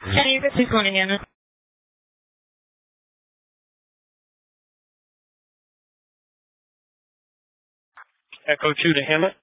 Kenny, please go on again. Echo 2 to Hammett.